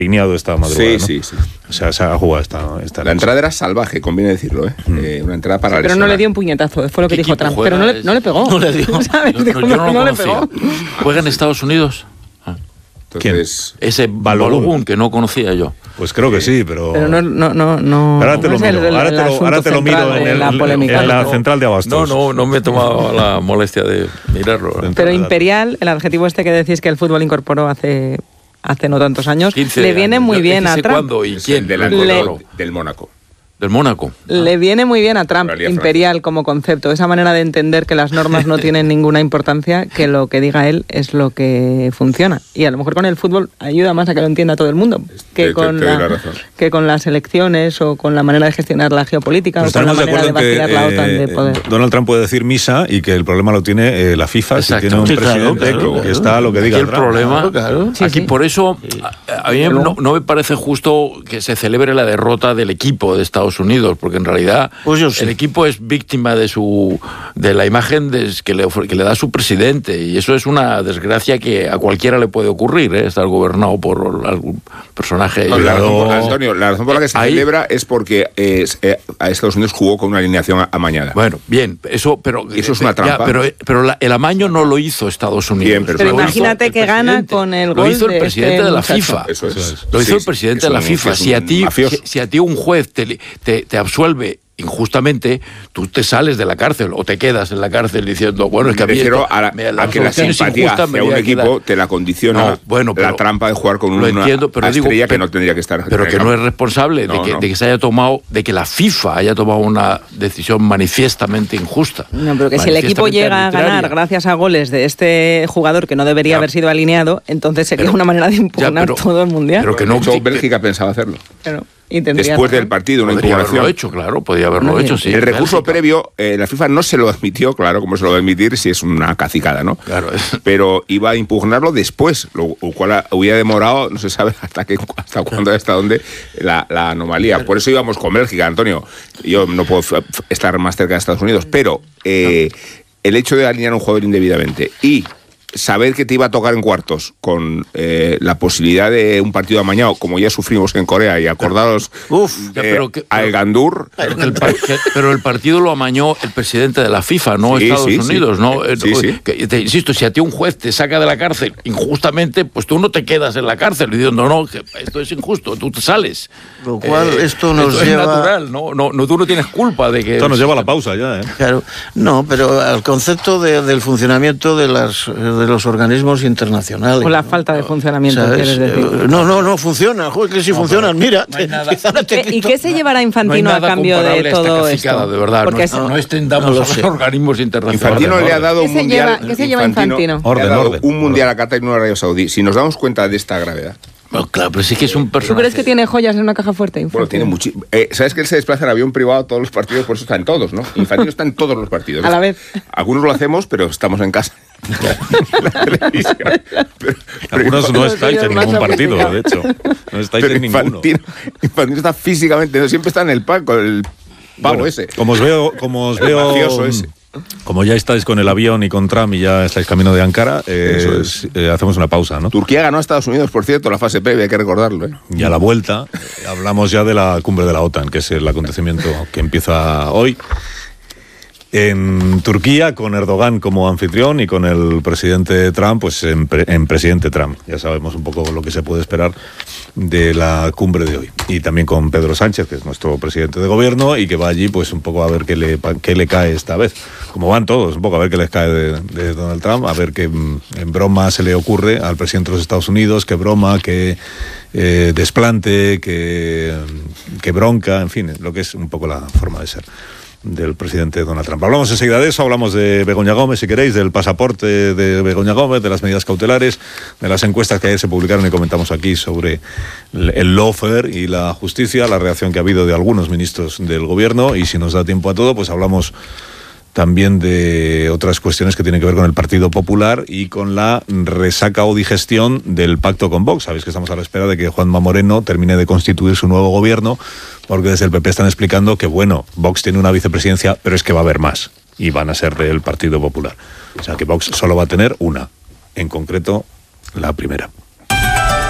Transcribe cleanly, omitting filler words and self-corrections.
alineado esta madrugada, ¿no? Sí. O sea, se ha jugado esta La entrada era salvaje, conviene decirlo, ¿eh? Una entrada para pero no le dio un puñetazo, fue lo que dijo Trump. Pero no le pegó. No le dio. ¿Sabes? Yo no le pegó. ¿Juega en Estados Unidos? Entonces, Ese Balogun que no me yo. Pues creo que sí, pero no. Ahora te lo miro, ahora te lo miro en la central de abastos. No me he tomado la molestia de mirarlo. Pero imperial, el adjetivo este que decís que el fútbol incorporó hace no tantos años, le viene años. Muy bien a Trump. ¿Cuándo y quién? Del Mónaco. Del Mónaco. Le viene muy bien a Trump, imperial como concepto, esa manera de entender que las normas no tienen ninguna importancia, que lo que diga él es lo que funciona. Y a lo mejor con el fútbol ayuda más a que lo entienda todo el mundo que con las elecciones o con la manera de gestionar la geopolítica o con la manera de vaciar la OTAN de poder. Donald Trump puede decir misa y que el problema lo tiene la FIFA. Exacto. Si tiene un presidente que está a lo que diga el problema. Aquí por eso a mí no me parece justo que se celebre la derrota del equipo de Estados Unidos, porque en realidad el equipo es víctima de la imagen que le da su presidente, y eso es una desgracia que a cualquiera le puede ocurrir, estar gobernado por algún personaje. Antonio, la razón por la que se celebra es porque a Estados Unidos jugó con una alineación amañada. Bueno, bien, eso es una trampa. Pero el amaño no lo hizo Estados Unidos. Bien, pero imagínate que gana con el gol. Lo hizo el presidente de la FIFA. Eso es. Lo hizo el presidente de la FIFA. Si a ti un juez te absuelve injustamente, tú te sales de la cárcel o te quedas en la cárcel diciendo, bueno, es que me refiero a que la simpatía hacia un equipo te la condiciona la trampa de jugar con una estrella que no tendría que estar. Pero que no es responsable de que se haya tomado, de que la FIFA haya tomado una decisión manifiestamente injusta. No, pero que si el equipo llega a ganar gracias a goles de este jugador que no debería haber sido alineado, entonces sería una manera de impugnar todo el mundial. Pero que no, Bélgica pensaba hacerlo. Pero después del partido, una impugnación. Podría haberlo hecho, sí. El recurso previo, la FIFA no se lo admitió, claro, como se lo va a admitir si es una cacicada, ¿no? Claro. Pero iba a impugnarlo después, lo cual hubiera demorado, no se sabe hasta cuándo, hasta dónde, la anomalía. Por eso íbamos con Bélgica, Antonio. Yo no puedo estar más cerca de Estados Unidos, pero el hecho de alinear a un jugador indebidamente y saber que te iba a tocar en cuartos con la posibilidad de un partido amañado, como ya sufrimos en Corea, y acordados a El Gandur. Pero el partido lo amañó el presidente de la FIFA, no Estados Unidos, ¿no? Te insisto, si a ti un juez te saca de la cárcel injustamente, pues tú no te quedas en la cárcel diciendo, no, que esto es injusto, tú te sales. Lo cual esto nos lleva... es natural, no, tú no tienes culpa de que... Esto nos lleva a la pausa ya, ¿eh? Claro, no, pero al concepto del funcionamiento de los organismos internacionales. O la falta de funcionamiento, ¿sabes? ¿quieres decir? No funciona. Joder, que si funcionan, mira. ¿Y qué se llevará Infantino a cambio de todo esto? De verdad, no extendamos a los organismos internacionales. Infantino le ha dado un mundial. ¿Qué se lleva Infantino? Orden. Un mundial a Qatar y no a Arabia Saudí. Si nos damos cuenta de esta gravedad. Bueno, claro, pero sí que es un personaje. ¿Tú crees que tiene joyas en una caja fuerte, Infantino? Bueno, tiene muchísimo. ¿Sabes que él se desplaza en avión privado a todos los partidos? Por eso está en todos, ¿no? Infantino está en todos los partidos. A la vez. Algunos lo hacemos, pero estamos en casa. Algunos no estáis en ningún partido, de hecho. No estáis en ninguno. Infantino está físicamente, no siempre está en el con el pavo ese. Como os veo ese. Como ya estáis con el avión y con Trump y ya estáis camino de Ankara, hacemos una pausa, ¿no? Turquía ganó a Estados Unidos, por cierto, la fase previa, hay que recordarlo, ¿eh? Y a la vuelta hablamos ya de la cumbre de la OTAN, que es el acontecimiento que empieza hoy en Turquía, con Erdogan como anfitrión y con el presidente Trump, pues en presidente Trump. Ya sabemos un poco lo que se puede esperar de la cumbre de hoy. Y también con Pedro Sánchez, que es nuestro presidente de gobierno, y que va allí pues un poco a ver qué le cae esta vez. Como van todos, un poco a ver qué les cae de Donald Trump, a ver qué en broma se le ocurre al presidente de los Estados Unidos, qué broma, qué desplante, qué bronca, en fin, lo que es un poco la forma de ser del presidente Donald Trump. Hablamos enseguida de eso, hablamos de Begoña Gómez, si queréis, del pasaporte de Begoña Gómez, de las medidas cautelares, de las encuestas que ayer se publicaron y comentamos aquí sobre el lawfare y la justicia, la reacción que ha habido de algunos ministros del gobierno, y si nos da tiempo a todo, pues hablamos también de otras cuestiones que tienen que ver con el Partido Popular y con la resaca o digestión del pacto con Vox. Sabéis que estamos a la espera de que Juanma Moreno termine de constituir su nuevo gobierno, porque desde el PP están explicando que, bueno, Vox tiene una vicepresidencia, pero es que va a haber más, y van a ser del Partido Popular. O sea que Vox solo va a tener una, en concreto, la primera.